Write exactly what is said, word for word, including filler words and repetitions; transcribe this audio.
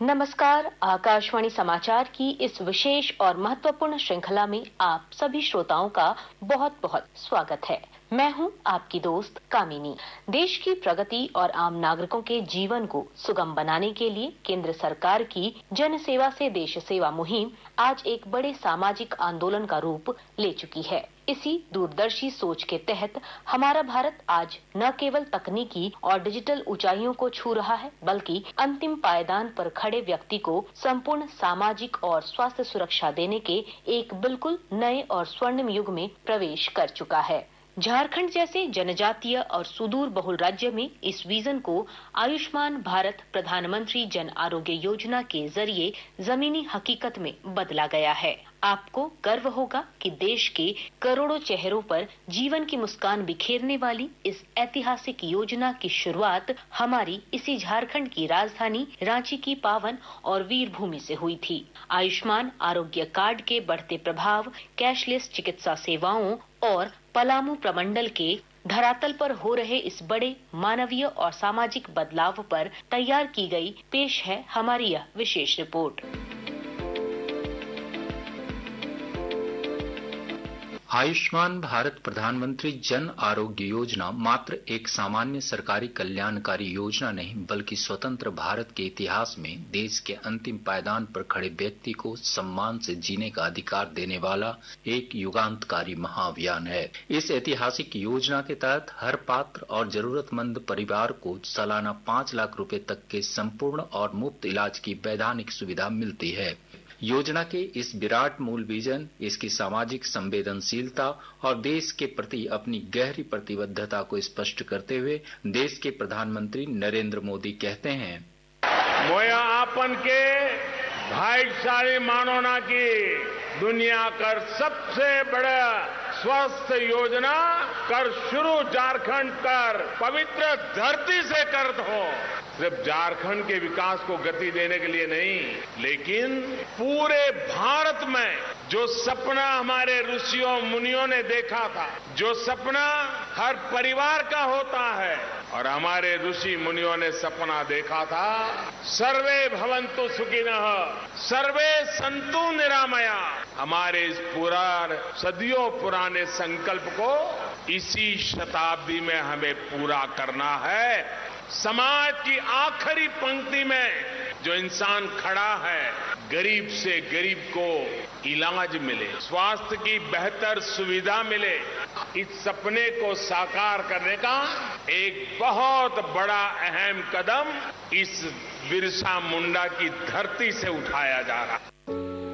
नमस्कार। आकाशवाणी समाचार की इस विशेष और महत्वपूर्ण श्रृंखला में आप सभी श्रोताओं का बहुत बहुत स्वागत है। मैं हूं आपकी दोस्त कामिनी। देश की प्रगति और आम नागरिकों के जीवन को सुगम बनाने के लिए केंद्र सरकार की जन सेवा से देश सेवा मुहिम आज एक बड़े सामाजिक आंदोलन का रूप ले चुकी है। इसी दूरदर्शी सोच के तहत हमारा भारत आज न केवल तकनीकी और डिजिटल ऊंचाइयों को छू रहा है, बल्कि अंतिम पायदान पर खड़े व्यक्ति को संपूर्ण सामाजिक और स्वास्थ्य सुरक्षा देने के एक बिल्कुल नए और स्वर्णिम युग में प्रवेश कर चुका है। झारखंड जैसे जनजातीय और सुदूर बहुल राज्य में इस विजन को आयुष्मान भारत प्रधानमंत्री जन आरोग्य योजना के जरिए जमीनी हकीकत में बदला गया है। आपको गर्व होगा कि देश के करोड़ों चेहरों पर जीवन की मुस्कान बिखेरने वाली इस ऐतिहासिक योजना की शुरुआत हमारी इसी झारखंड की राजधानी रांची की पावन और वीर भूमि से हुई थी। आयुष्मान आरोग्य कार्ड के बढ़ते प्रभाव, कैशलेस चिकित्सा सेवाओं और पलामू प्रमंडल के धरातल पर हो रहे इस बड़े मानवीय और सामाजिक बदलाव पर तैयार की गई पेश है हमारी यह विशेष रिपोर्ट। आयुष्मान भारत प्रधानमंत्री जन आरोग्य योजना मात्र एक सामान्य सरकारी कल्याणकारी योजना नहीं, बल्कि स्वतंत्र भारत के इतिहास में देश के अंतिम पायदान पर खड़े व्यक्ति को सम्मान से जीने का अधिकार देने वाला एक युगांतकारी महाअभियान है। इस ऐतिहासिक योजना के तहत हर पात्र और जरूरतमंद परिवार को सालाना पाँच लाख रुपए तक के संपूर्ण और मुफ्त इलाज की वैधानिक सुविधा मिलती है। योजना के इस विराट मूल विजन, इसकी सामाजिक संवेदनशीलता और देश के प्रति अपनी गहरी प्रतिबद्धता को स्पष्ट करते हुए देश के प्रधानमंत्री नरेंद्र मोदी कहते हैं, मोया आपन के भाईचारे मानोना की दुनिया कर सबसे बड़ा स्वस्थ योजना कर शुरू झारखंड कर पवित्र धरती से कर दो। सिर्फ झारखंड के विकास को गति देने के लिए नहीं, लेकिन पूरे भारत में जो सपना हमारे ऋषियों मुनियों ने देखा था, जो सपना हर परिवार का होता है, और हमारे ऋषि मुनियों ने सपना देखा था, सर्वे भवन्तु सुखिनः, सर्वे सन्तु निरामया। हमारे इस पूरा सदियों पुराने संकल्प को इसी शताब्दी में हमें पूरा करना है। समाज की आखिरी पंक्ति में जो इंसान खड़ा है, गरीब से गरीब को इलाज मिले, स्वास्थ्य की बेहतर सुविधा मिले, इस सपने को साकार करने का एक बहुत बड़ा अहम कदम इस बिरसा मुंडा की धरती से उठाया जा रहा है।